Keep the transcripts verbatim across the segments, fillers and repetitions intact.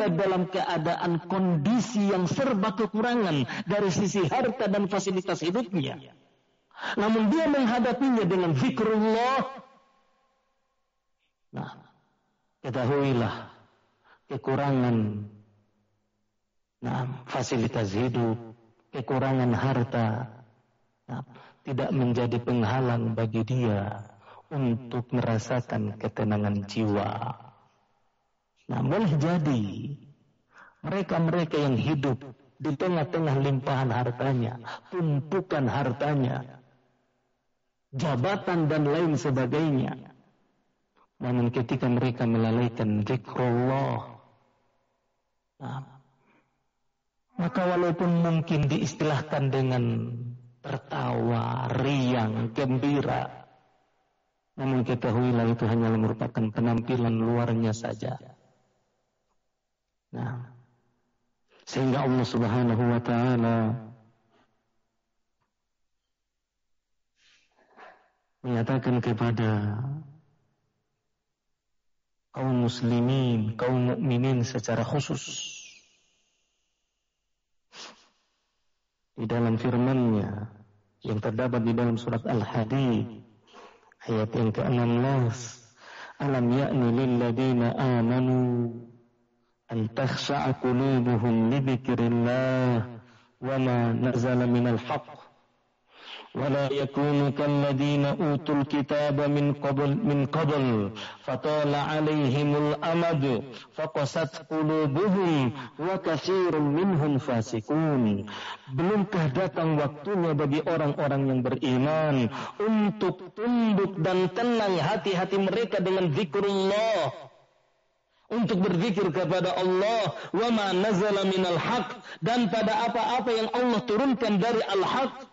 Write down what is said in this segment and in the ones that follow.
dia dalam keadaan kondisi yang serba kekurangan dari sisi harta dan fasilitas hidupnya. Namun dia menghadapinya dengan zikrullah. Nah, ketahuilah kekurangan nah, fasilitas hidup, kekurangan harta nah, tidak menjadi penghalang bagi dia untuk merasakan ketenangan jiwa. Nah, boleh jadi mereka-mereka yang hidup di tengah-tengah limpahan hartanya, tumpukan hartanya, jabatan dan lain sebagainya. Namun ketika mereka melalaikan zikrullah, nah, maka walaupun mungkin diistilahkan dengan tertawa, riang, gembira, namun ketahuilah itu hanyalah merupakan penampilan luarnya saja. Nah, sehingga Allah Subhanahu wa taala menyatakan kepada kaum muslimin, kaum mukminin secara khusus di dalam firman-Nya yang terdapat di dalam surat Al-Hadid ayat yang ke-enam belas, alam ya'ni lil ladina amanu an takhsha'a qulubuhum li dzikrillah wa ma nazala minal haqq wa la yakunu kal ladina utul kitaba min qabl min qabl fatala 'alaihimul amad faqasat qulubuhum wa katsirun minhum fasikun. Belumkah datang waktunya bagi orang-orang yang beriman untuk tunduk dan tenang hati-hati mereka dengan zikrullah, untuk berzikir kepada Allah, wa ma nazala minal haq, dan pada apa-apa yang Allah turunkan dari al-haq.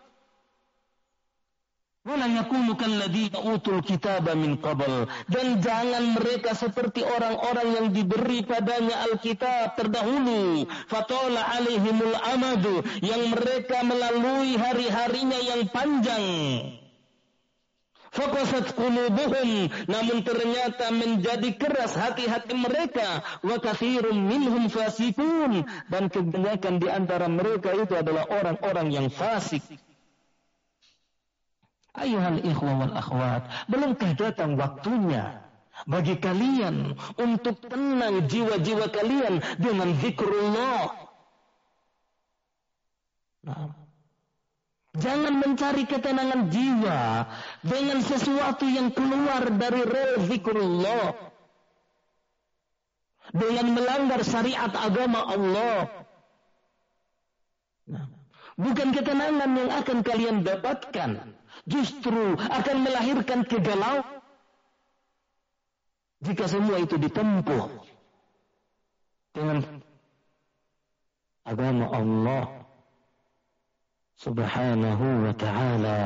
Wa la yakunu kalladzina utul kitaba min qabl, dan jangan mereka seperti orang-orang yang diberi padanya Alkitab terdahulu, fatala alaihimul amadu, yang mereka melalui hari-harinya yang panjang. Faqasat qulubuhum, namun ternyata menjadi keras hati-hati mereka, wa katsirun minhum fasikun, dan kebanyakan di antara mereka itu adalah orang-orang yang fasik. Ayuhal ikhwa wal akhwat, belumkah datang waktunya bagi kalian untuk tenang jiwa-jiwa kalian dengan zikrullah? Nah, jangan mencari ketenangan jiwa dengan sesuatu yang keluar dari rel zikrullah, dengan melanggar syariat agama Allah. Nah, bukan ketenangan yang akan kalian dapatkan, justru akan melahirkan kegalauan jika semua itu ditempuh dengan agama Allah Subhanahu wa ta'ala.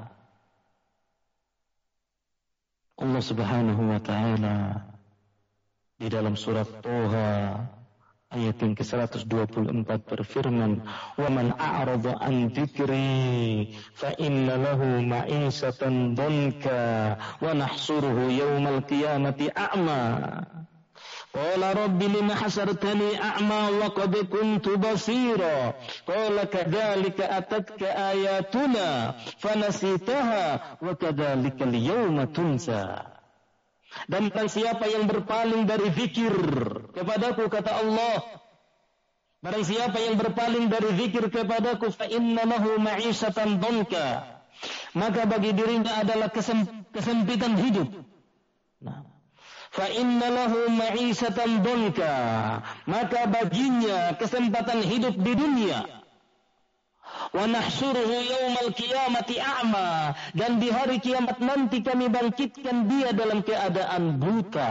Allah Subhanahu wa ta'ala di dalam surat Toha ayat yang ke seratus dua puluh empat berfirman, "Wa man a'rada an dzikri fa inna lahu ma'isatan dhanka wa nahsuruhu yaumal qiyamati a'ma." Qala rabbi lima hasartani a'ma wa qad kuntu basira. Qala kadzalika atatka ayatuna fanasitaha wa kadzalika al-yawma tunsa. Dan barang siapa yang berpaling dari zikir kepadaku, kata Allah, barang siapa yang berpaling dari zikir kepadaku, fa inna lahu ma'isatan dhanka, maka bagi dirinya adalah kesem, kesempitan hidup. Nah, fa inna lahu ma'isatan dhanka, maka baginya kesempatan hidup di dunia. Wa nahsuruhu yaumal qiyamati a'ma, dan di hari kiamat nanti kami bangkitkan dia dalam keadaan buta.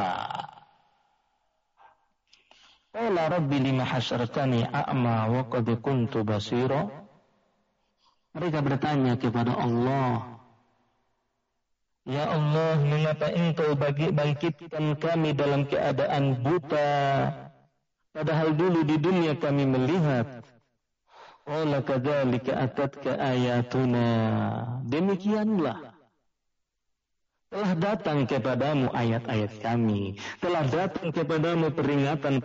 Qala rabbi lima hasyartani a'ma wa qad kuntu basira. Mereka bertanya kepada Allah, ya Allah, mengapa engkau bagi bangkitkan kami dalam keadaan buta, padahal dulu di dunia kami melihat. Qala kadzalika atatka ayatuna, demikianlah telah datang kepadamu ayat-ayat kami, telah datang kepadamu peringatan